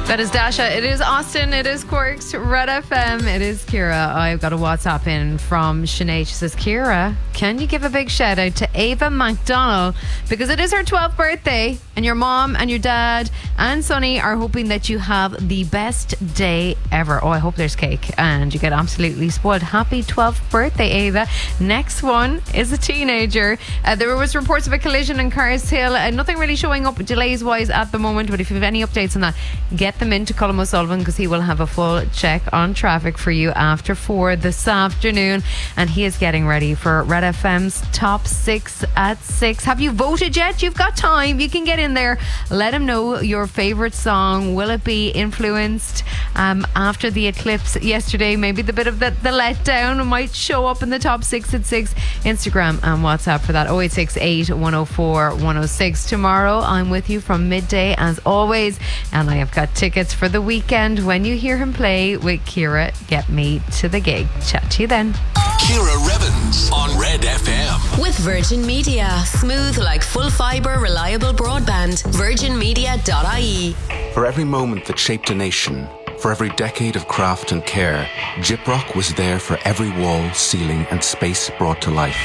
That is Dasha. It is Austin. It is Cork's Red FM. It is Ciara. I've got a WhatsApp in from Sinead. She says, Ciara, can you give a big shout out to Ava McDonald because it is her 12th birthday and your mom and your dad and Sonny are hoping that you have the best day ever. Oh, I hope there's cake and you get absolutely spoiled. Happy 12th birthday, Ava. Next one is a teenager. There was reports of a collision in Carrs Hill. Nothing really showing up delays wise at the moment, but if you have any updates on that, get them into Colm O'Sullivan because he will have a full check on traffic for you after 4 this afternoon, and he is getting ready for Red FM's Top 6 at 6. Have you voted yet? You've got time. You can get in there. Let him know your favourite song. Will it be influenced after the eclipse yesterday? Maybe the bit of the letdown might show up in the Top 6 at 6. Instagram and WhatsApp for that 0868 104 106. Tomorrow I'm with you from midday as always, and I have got tickets for the weekend when you hear him play with Ciara. Get me to the gig. Chat to you then. Ciara Revens on Red FM. With Virgin Media. Smooth like full fibre, reliable broadband. virginmedia.ie. For every moment that shaped a nation, for every decade of craft and care, Gyprock was there for every wall, ceiling and space brought to life.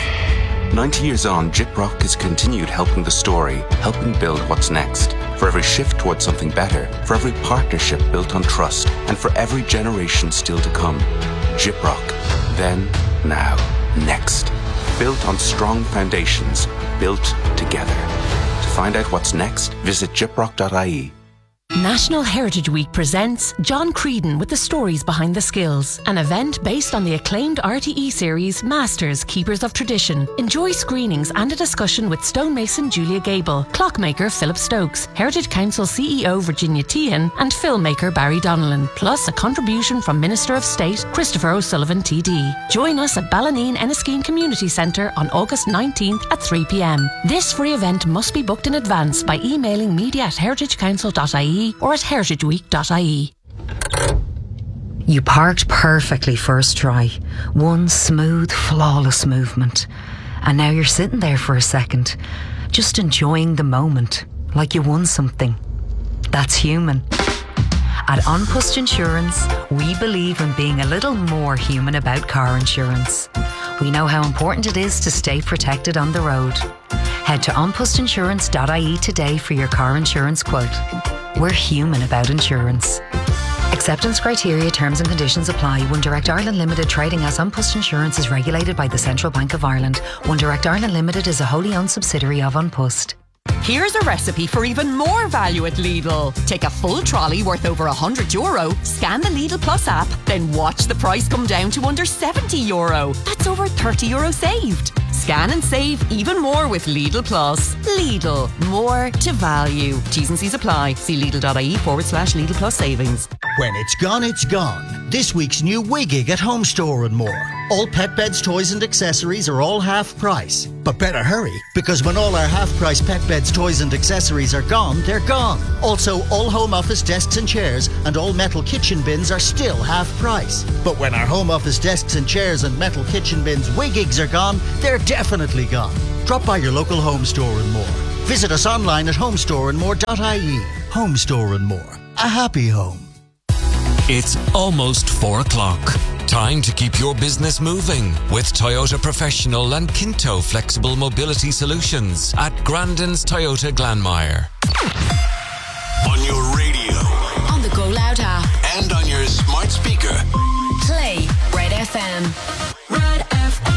90 years on, Gyprock has continued helping the story, helping build what's next. For every shift towards something better, for every partnership built on trust, and for every generation still to come. Gyprock. Then, now, next. Built on strong foundations, built together. To find out what's next, visit gyprock.ie. National Heritage Week presents John Creedon with the stories behind the skills, an event based on the acclaimed RTE series Masters, Keepers of Tradition. Enjoy screenings and a discussion with stonemason Julia Gable, clockmaker Philip Stokes, Heritage Council CEO Virginia Teehan and filmmaker Barry Donnellan, plus a contribution from Minister of State Christopher O'Sullivan TD. Join us at Ballineen Enniskeane Community Centre on August 19th at 3pm. This free event must be booked in advance by emailing media@heritagecouncil.ie or at heritageweek.ie. You parked perfectly first try. One smooth, flawless movement. And now you're sitting there for a second, just enjoying the moment, like you won something. That's human. At An Post Insurance, we believe in being a little more human about car insurance. We know how important it is to stay protected on the road. Head to onpostinsurance.ie today for your car insurance quote. We're human about insurance. Acceptance criteria, terms and conditions apply. One Direct Ireland Limited trading as An Post Insurance is regulated by the Central Bank of Ireland. One Direct Ireland Limited is a wholly owned subsidiary of An Post. Here's a recipe for even more value at Lidl. Take a full trolley worth over €100, scan the Lidl Plus app, then watch the price come down to under €70. That's over €30 saved. Scan and save even more with Lidl Plus. Lidl, more to value. T's and C's apply. See lidl.ie/Lidl Plus savings. When it's gone, it's gone. This week's new Wigig at Home Store and More. All pet beds, toys and accessories are all half price. But better hurry, because when all our half price pet beds, toys and accessories are gone, they're gone. Also, all home office desks and chairs and all metal kitchen bins are still half price. But when our home office desks and chairs and metal kitchen bins Wigigs are gone, they're definitely gone. Drop by your local Home Store and More. Visit us online at homestoreandmore.ie. Home Store and More. A happy home. It's almost 4 o'clock. Time to keep your business moving with Toyota Professional and Kinto Flexible Mobility Solutions at Grandin's Toyota Glanmire. On your radio, On the Go Loud app. and on your smart speaker. Play Red FM. Red FM.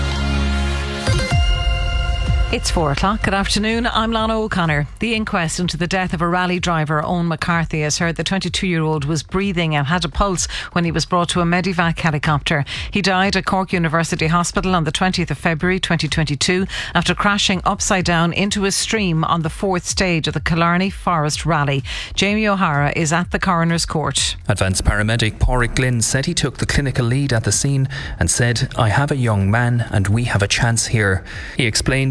It's 4 o'clock. Good afternoon. I'm Lana O'Connor. The inquest into the death of a rally driver, Owen McCarthy, has heard the 22-year-old was breathing and had a pulse when he was brought to a Medivac helicopter. He died at Cork University Hospital on the 20th of February 2022 after crashing upside down into a stream on the 4th stage of the Killarney Forest Rally. Jamie O'Hara is at the Coroner's Court. Advanced paramedic Pádraig Glynn said he took the clinical lead at the scene and said, "I have a young man and we have a chance here." He explained he would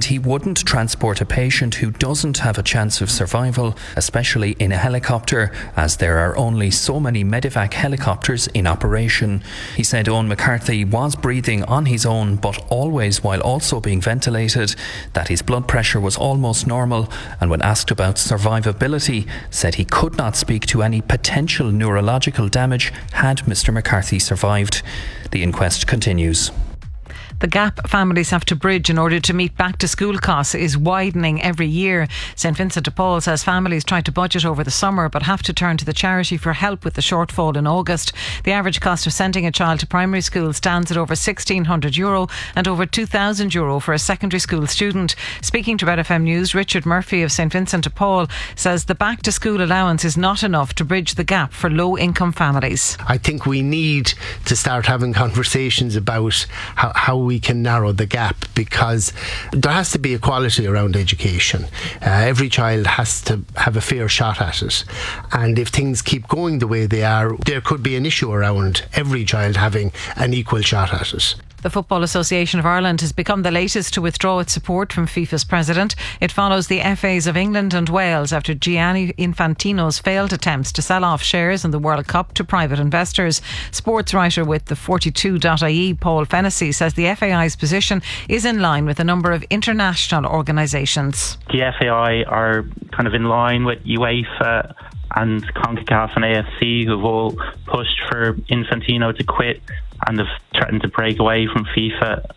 wouldn't transport a patient who doesn't have a chance of survival, especially in a helicopter, as there are only so many Medivac helicopters in operation. He said Owen McCarthy was breathing on his own, but always while also being ventilated, that his blood pressure was almost normal, and when asked about survivability, said he could not speak to any potential neurological damage had Mr. McCarthy survived. The inquest continues. The gap families have to bridge in order to meet back to school costs is widening every year. St Vincent de Paul says families try to budget over the summer but have to turn to the charity for help with the shortfall in August. The average cost of sending a child to primary school stands at over €1,600 and over €2,000 for a secondary school student. Speaking to Red FM News, Richard Murphy of St Vincent de Paul says the back to school allowance is not enough to bridge the gap for low income families. I think we need to start having conversations about how we can narrow the gap, because there has to be equality around education. Every child has to have a fair shot at it, and if things keep going the way they are, there could be an issue around every child having an equal shot at it. The Football Association of Ireland has become the latest to withdraw its support from FIFA's president. It follows the FAs of England and Wales after Gianni Infantino's failed attempts to sell off shares in the World Cup to private investors. Sports writer with the 42.ie, Paul Fennessy, says the FAI's position is in line with a number of international organisations. The FAI are kind of in line with UEFA and CONCACAF and AFC, who've all pushed for Infantino to quit and have threatened to break away from FIFA.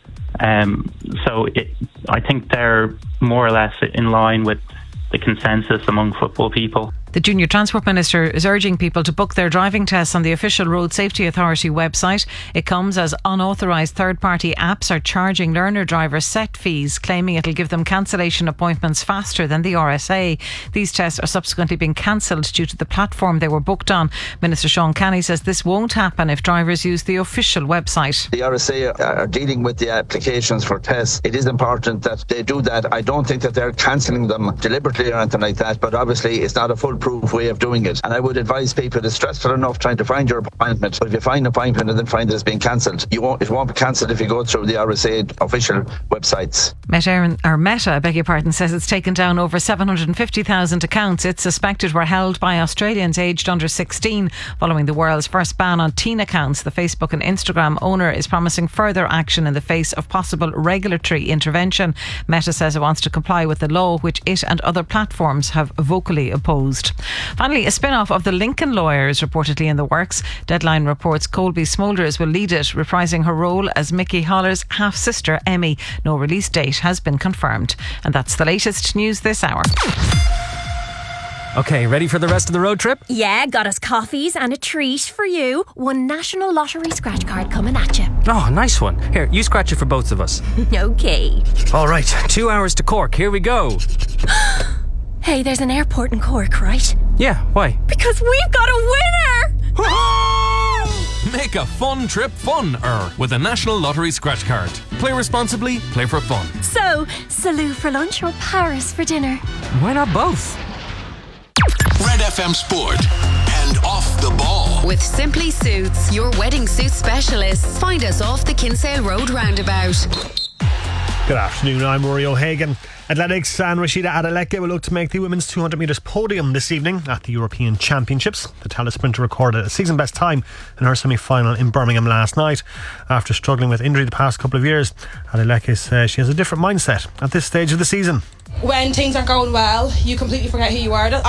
I think they're more or less in line with the consensus among football people. The Junior Transport Minister is urging people to book their driving tests on the official Road Safety Authority website. It comes as unauthorised third-party apps are charging learner drivers set fees, claiming it'll give them cancellation appointments faster than the RSA. These tests are subsequently being cancelled due to the platform they were booked on. Minister Sean Canny says this won't happen if drivers use the official website. The RSA are dealing with the applications for tests. It is important that they do that. I don't think that they're cancelling them deliberately or anything like that, but obviously it's not a full proof way of doing it, and I would advise people, it's stressful enough trying to find your appointment, but if you find an appointment and then find that it's been cancelled, it won't be cancelled if you go through the RSA official websites. Meta says it's taken down over 750,000 accounts it suspected were held by Australians aged under 16 following the world's first ban on teen accounts. The Facebook and Instagram owner is promising further action in the face of possible regulatory intervention. Meta says it wants to comply with the law, which it and other platforms have vocally opposed. Finally, a spin-off of The Lincoln Lawyer is reportedly in the works. Deadline reports Colby Smulders will lead it, reprising her role as Mickey Holler's half-sister Emmy. No release date has been confirmed. And that's the latest news this hour. Okay, ready for the rest of the road trip? Yeah, got us coffees and a treat for you. One National Lottery scratch card coming at you. Oh, nice one. Here, you scratch it for both of us. Okay. All right, 2 hours to Cork. Here we go. Hey, there's an airport in Cork, right? Yeah, why? Because we've got a winner! Make a fun trip fun-er with a National Lottery scratch card. Play responsibly, play for fun. So, Salou for lunch or Paris for dinner? Why not both? Red FM Sport and Off the Ball. With Simply Suits, your wedding suit specialists. Find us off the Kinsale Road roundabout. Good afternoon, I'm Rory O'Hagan. Athletics and Rashida Adeleke will look to make the women's 200 metres podium this evening at the European Championships. The Talis sprinter recorded a season best time in her semi-final in Birmingham last night. After struggling with injury the past couple of years, Adeleke says she has a different mindset at this stage of the season. When things aren't going well, you completely forget who you are.